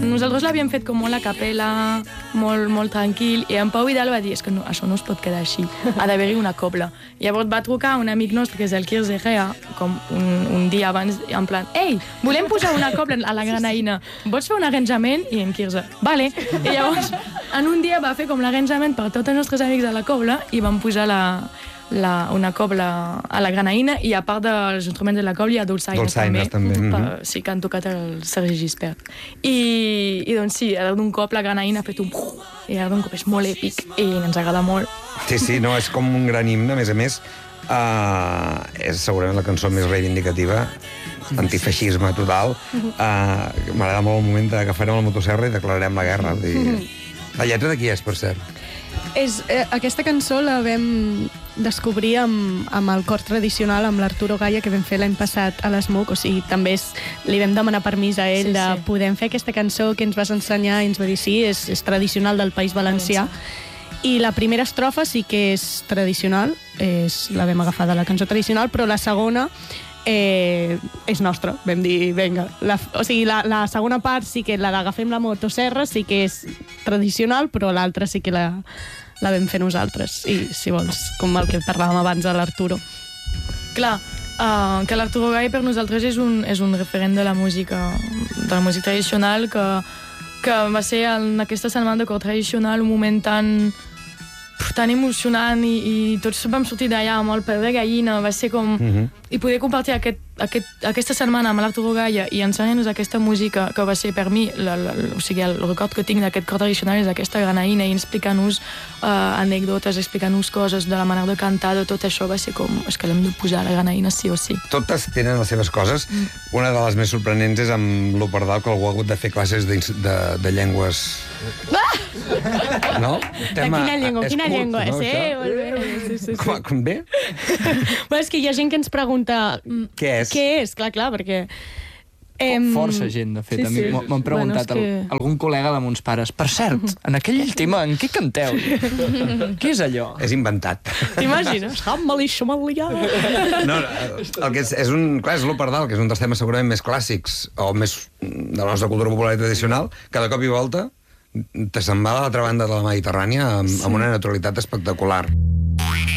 nosaltres l'havíem fet com molt a capella, molt tranquil, i en Pau Vidal va dir, és que no, això no es pot quedar així, ha d'haver-hi una cobla. Llavors va trucar un amic nostre, que és el Quirze Herrera, com un dia abans, en plan, ei, volem posar una cobla a la Granaïna, vols fer un arranjament? I en Quirze, vale. I llavors, en un dia va fer com l'arranjament per tots els nostres amics de la cobla i vam posar una cobla a la Granaïna, i a part dels instruments de la cobla hi ha dolçaines també. Sí, que han tocat el Sergi Gispert. I doncs sí, d'un cop la Granaïna ha fet un... I d'un cop és molt èpic i ens agrada molt. Sí, no, és com un gran himne, a més. És segurament la cançó més reivindicativa, antifeixisme total. M'agrada molt el moment que farem la motosserra i declararem la guerra. La lletra de qui és, per cert? Aquesta cançó la vam descobrir amb el cor tradicional, amb l'Arturo Gaya, que vam fer l'any passat a l'ESMUC. O sigui, també li vam demanar permís a ell de podem fer aquesta cançó que ens vas ensenyar, i ens va dir sí, és tradicional del País Valencià. I la primera estrofa sí que és tradicional, la vam agafar de la cançó tradicional, però la segona és nostra. Vam dir, vinga. O sigui, la segona part sí que l'agafem la motosserra, sí que és tradicional, però l'altra sí que la vam fer nosaltres. I, si vols, com el que parlàvem abans de l'Arturo. Clar, que l'Arturo Gay per nosaltres és un referent de la música tradicional, que va ser en aquesta setmana de cor tradicional un moment tan emocionant, i tots vam sortir d'allà amb el peu de gallina. Va ser com... I poder compartir aquesta setmana amb l'Arturo Gaya i ensenyar-nos aquesta música, que va ser per mi, o sigui, el record que tinc d'aquest cor tradicional és aquesta Granaïna, i explicar-nos anècdotes, explicar-nos coses de la manera de cantar, de tot això. Va ser com, és que l'hem de posar a la Granaïna sí o sí. Totes tenen les seves coses. Una de les més sorprenents és amb l'Operdal, que algú ha hagut de fer classes de llengües... No? Quina llengua és, Molt bé. Sí. Com bé? És que hi ha gent que ens pregunta què és, clar, perquè... Força gent, de fet. Sí. M'han preguntat algun col·lega de mons pares, per cert, en aquell tema, en què canteu? Què és allò? És inventat. T'imagines? No, el que és l'Operdal, que és un dels temes segurament més clàssics, o més de la nostra cultura popular i tradicional, cada cop i volta te se'n va a l'altra banda de la Mediterrània amb una naturalitat espectacular.